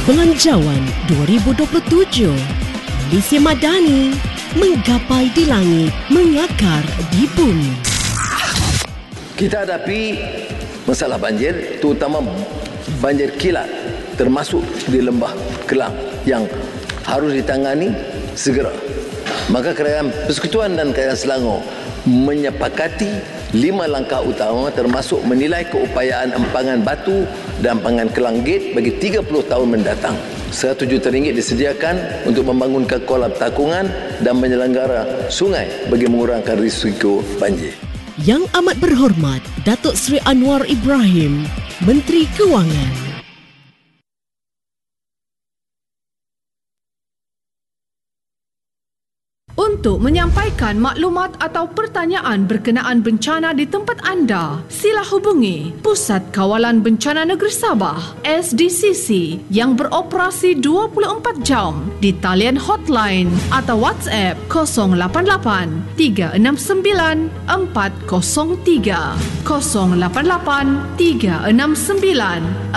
Belanjawan 2027. Malaysia Madani menggapai di langit, mengakar di bumi. Kita hadapi masalah banjir, terutama banjir kilat, termasuk di Lembah Kelang yang harus ditangani segera. Maka Kerajaan Persekutuan dan Kerajaan Selangor menyepakati 5 langkah utama, termasuk menilai keupayaan empangan batu dan empangan Kelang Gate bagi 30 tahun mendatang. RM100 juta disediakan untuk membangunkan kolam takungan dan menyelenggara sungai bagi mengurangkan risiko banjir. Yang amat berhormat Datuk Seri Anwar Ibrahim, Menteri Kewangan. Untuk menyampaikan maklumat atau pertanyaan berkenaan bencana di tempat anda, sila hubungi Pusat Kawalan Bencana Negeri Sabah SDCC yang beroperasi 24 jam di talian hotline atau WhatsApp 088 369 403 088 369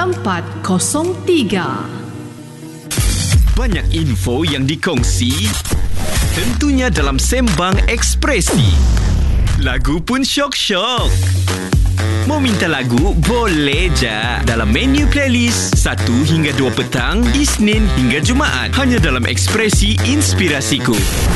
403. Banyak info yang dikongsi, tentunya dalam Sembang Ekspresi. Lagu pun syok-syok. Mau minta lagu? Boleh je. Dalam menu playlist 1 hingga 2 petang, Isnin hingga Jumaat. Hanya dalam Ekspresi Inspirasiku.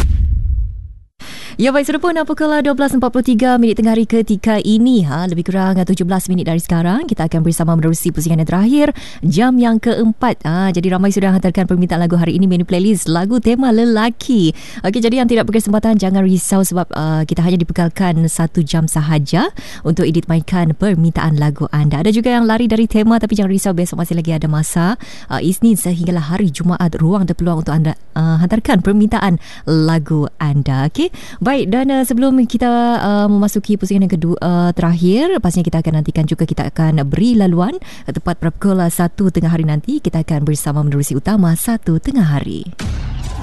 Ya baik, sudah pun apabila 12.43 tengah hari ketika ini, lebih kurang 17 minit dari sekarang, kita akan bersama menerusi pusingan yang terakhir, jam yang keempat. Jadi ramai sudah hantarkan permintaan lagu hari ini, menu playlist lagu tema lelaki. Okey, jadi yang tidak berkesempatan jangan risau sebab kita hanya dibekalkan 1 jam sahaja untuk edit mainkan permintaan lagu anda. Ada juga yang lari dari tema, tapi jangan risau, besok masih lagi ada masa. Isnin sehinggalah hari Jumaat, ruang dan peluang untuk anda hantarkan permintaan lagu anda. Okey. Baik, dan sebelum kita memasuki pusingan yang kedua terakhir, pastinya kita akan nantikan juga, kita akan beri laluan tepat pada pukul 1 tengah hari nanti. Kita akan bersama menerusi utama 1 tengah hari.